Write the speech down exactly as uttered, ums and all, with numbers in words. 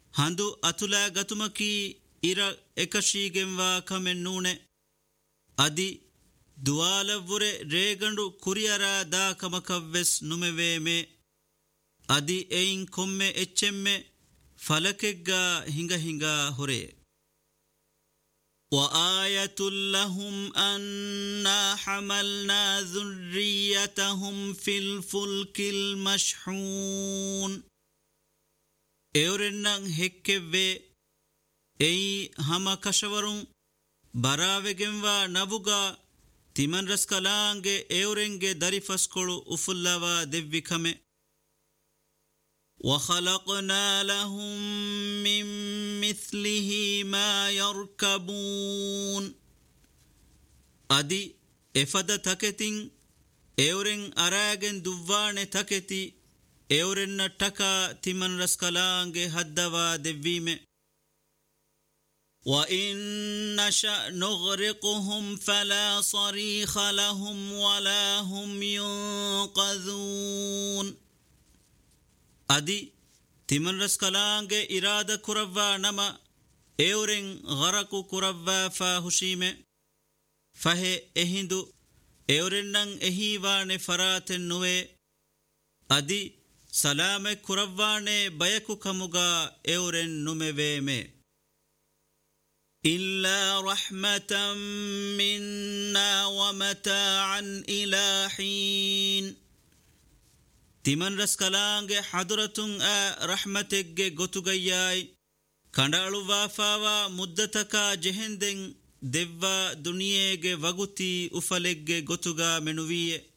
handu atula gatumaki ira ekashigenwa kamen nune adi duala vure regandu kuriyara da kamakavves numeveme adi ein komme echemme falakegga hinga hinga hore وآية لهم أنا حملنا ذريتهم في الفلك المشحون එවරෙන්නම් හෙක්කෙව්වේ එයි හම කශවරුන් බරාවෙගෙන්වා නබුගා තිමන් රස්කලාන්ගේ එවරෙන්ගේ දරිෆස්කොළු උෆුල්ලවා දෙව්විකමෙ وخلقنا لهم من مثله ما يركبون أدي إفادة تكتين إورين أراغن دوان تكتي إورين تكا تمن رسكالانغ هدوا دبيم وإن نشأ نغرقهم فلا صريخ لهم ولا هم ينقذون أدي تمن رسكالانغ إرادة كروا نما إورين غرق كروا فاهشيم فهي إهندو إورينن إهيوان فرات النوي أدي سلام كروان بيكو كمغا إورين نمويمي إلا رحمة منا ومتاعا إلى حين تمن رسكالانغ حضرتن رحمتك غتغياي كندالو وافاوا مدتكا جهندن دوا دنياغ وغتي أفلق غتغا منوية